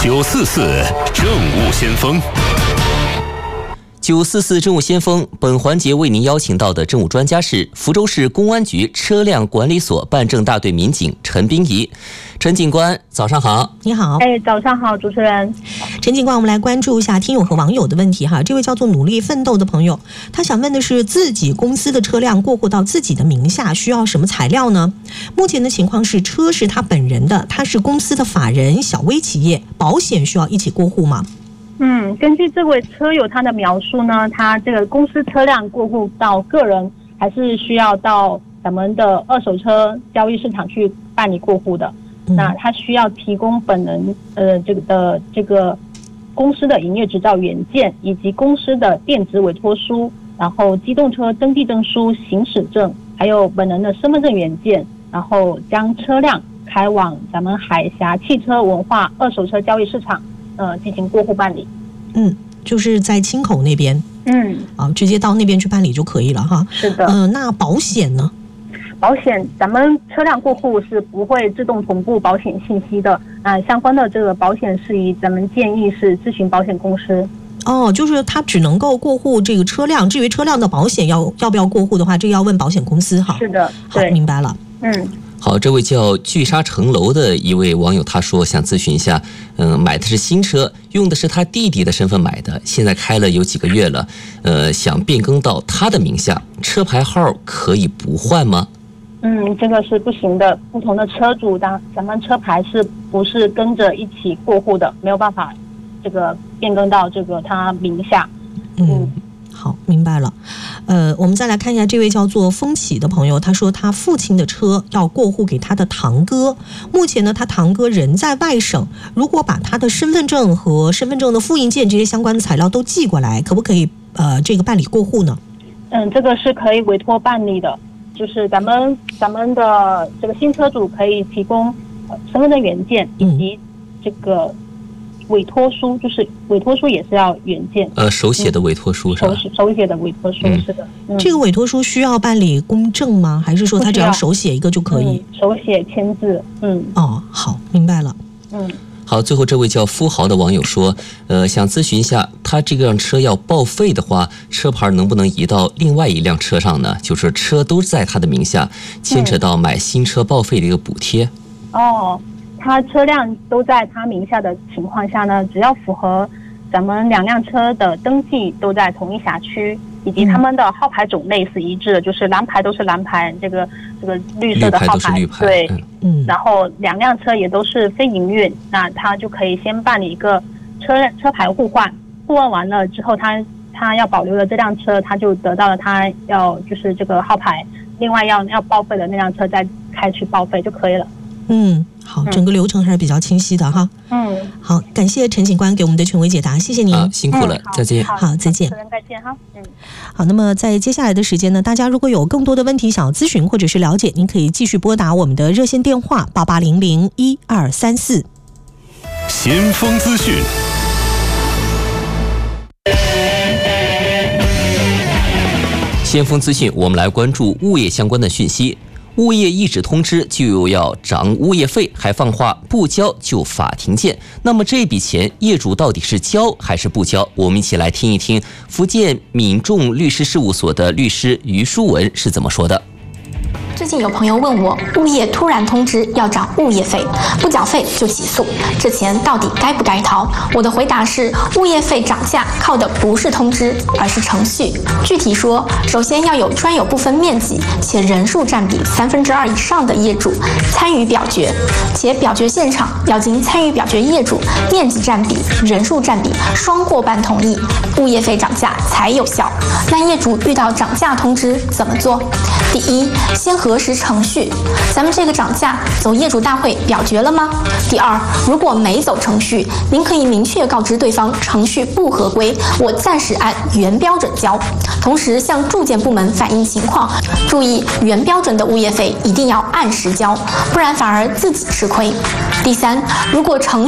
944政务先锋。 944政务先锋，本环节为您邀请到的政务专家是福州市公安局车辆管理所办证大队民警陈冰怡。陈警官，早上好。 你好。 早上好，主持人。 陈警官，我们来关注一下听友和网友的问题哈。这位叫做努力奋斗的朋友，他想问的是自己公司的车辆过户到自己的名下需要什么材料呢？目前的情况是车是他本人的，他是公司的法人小微企业，保险需要一起过户吗？ 根据这位车友他的描述呢，他这个公司车辆过户到个人，还是需要到咱们的二手车交易市场去办理过户的。那他需要提供本人这个公司的营业执照原件，以及公司的电子委托书，然后机动车登记证书、行驶证，还有本人的身份证原件，然后将车辆开往咱们海峡汽车文化二手车交易市场进行过户办理。 就是在青口那边。直接到那边去办理就可以了哈。 是的。 那保险呢？ 保险，咱们车辆过户是不会自动同步保险信息的。相关的这个保险事宜，咱们建议是咨询保险公司。 就是他只能够过户这个车辆，至于车辆的保险要不要过户的话，这个要问保险公司哈。 是的， 好，明白了。 好，这位叫聚沙成楼的一位网友，他说想咨询一下，买的是新车，用的是他弟弟的身份买的，现在开了有几个月了，想变更到他的名下，车牌号可以不换吗？ 这个是不行的，不同的车主咱们车牌是不是跟着一起过户的，没有办法这个变更到这个他名下。 好，明白了。我们再来看一下这位叫做风起的朋友，他说他父亲的车要过户给他的堂哥，目前呢他堂哥人在外省，如果把他的身份证和身份证的复印件这些相关的材料都寄过来，可不可以这个办理过户呢？ 这个是可以委托办理的，就是咱们的这个新车主可以提供身份证原件以及这个委托书，就是委托书也是要原件， 手写的委托书是吧？ 手写的委托书，是的。 这个委托书需要办理公证吗？还是说他只要手写一个就可以？ 手写签字。 好，明白了。 好，最后这位叫富豪的网友说，想咨询一下，他这辆车要报废的话，车牌能不能移到另外一辆车上呢？就是车都在他的名下，牵扯到买新车报废的一个补贴。 他车辆都在他名下的情况下呢，只要符合咱们两辆车的登记都在同一辖区，以及他们的号牌种类是一致的，就是蓝牌都是蓝牌，这个绿色的号牌，对，然后两辆车也都是非营运，那他就可以先办理一个车牌互换，互换完了之后，他要保留的这辆车，他就得到了他要就是这个号牌，另外要报废的那辆车再开去报废就可以了。 好，整个流程还是比较清晰的哈。好，感谢陈警官给我们的权威解答，谢谢您。 辛苦了，再见。 好，再见。 再见哈。 好，那么在接下来的时间呢，大家如果有更多的问题想要咨询或者是了解，您可以继续拨打我们的热线电话88001234。 先锋资讯。 先锋资讯，我们来关注物业相关的讯息。物业一纸通知就要涨物业费，还放话不交就法庭见。那么这笔钱业主到底是交还是不交？我们一起来听一听福建闽众律师事务所的律师于书文是怎么说的。 最近有朋友问我，物业突然通知要涨物业费，不缴费就起诉，这钱到底该不该掏？我的回答是，物业费涨价靠的不是通知，而是程序。具体说，首先要有专有部分面积且人数占比2/3以上的业主参与表决，且表决现场要经参与表决业主面积占比、人数占比双过半同意，物业费涨价才有效。那业主遇到涨价通知怎么做？第一，先核实程序，咱们这个涨价走业主大会表决了吗？第二，如果没走程序，您可以明确告知对方程序不合规，我暂时按原标准交，同时向住建部门反映情况，注意原标准的物业费一定要按时交，不然反而自己吃亏。第三，如果程序